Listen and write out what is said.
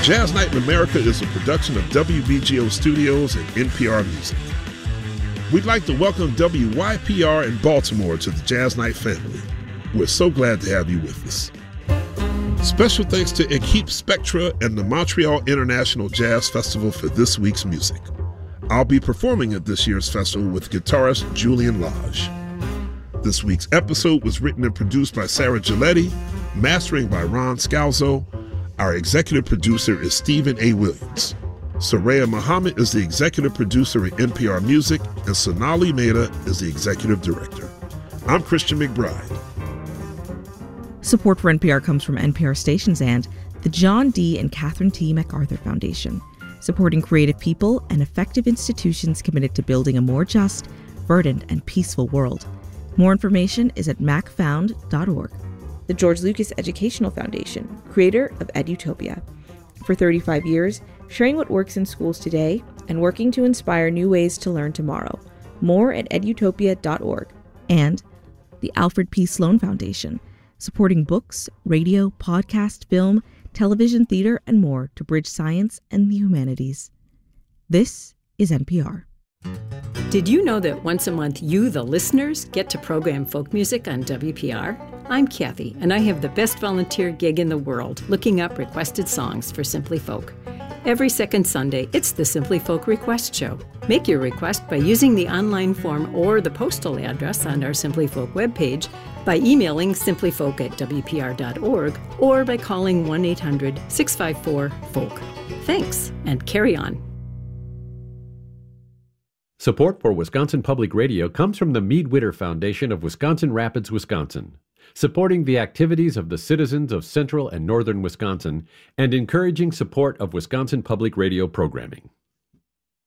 Jazz Night in America is a production of WBGO Studios and NPR Music. We'd like to welcome WYPR in Baltimore to the Jazz Night family. We're so glad to have you with us. Special thanks to Equipe Spectra and the Montreal International Jazz Festival for this week's music. I'll be performing at this year's festival with guitarist Julian Lage. This week's episode was written and produced by Sarah Giletti, mastering by Ron Scalzo. Our executive producer is Stephen A. Williams. Soraya Muhammad is the executive producer at NPR Music, and Sonali Mehta is the executive director. I'm Christian McBride. Support for NPR comes from NPR stations and the John D. and Catherine T. MacArthur Foundation, supporting creative people and effective institutions committed to building a more just, verdant, and peaceful world. More information is at macfound.org. The George Lucas Educational Foundation, creator of Edutopia. For 35 years, sharing what works in schools today and working to inspire new ways to learn tomorrow. More at edutopia.org. And the Alfred P. Sloan Foundation, supporting books, radio, podcast, film, television, theater, and more to bridge science and the humanities. This is NPR. Did you know that once a month you, the listeners, get to program folk music on WPR? I'm Kathy, and I have the best volunteer gig in the world, looking up requested songs for Simply Folk. Every second Sunday, it's the Simply Folk Request Show. Make your request by using the online form or the postal address on our Simply Folk webpage, by emailing simplyfolk@wpr.org, or by calling 1-800-654-FOLK. Thanks, and carry on. Support for Wisconsin Public Radio comes from the Mead Witter Foundation of Wisconsin Rapids, Wisconsin, supporting the activities of the citizens of central and northern Wisconsin and encouraging support of Wisconsin Public Radio programming.